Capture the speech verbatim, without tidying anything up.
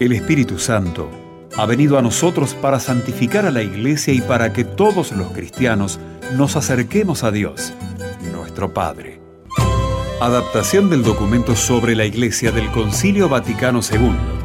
El Espíritu Santo ha venido a nosotros para santificar a la Iglesia y para que todos los cristianos nos acerquemos a Dios, nuestro Padre. Adaptación del documento sobre la Iglesia del Concilio Vaticano segundo,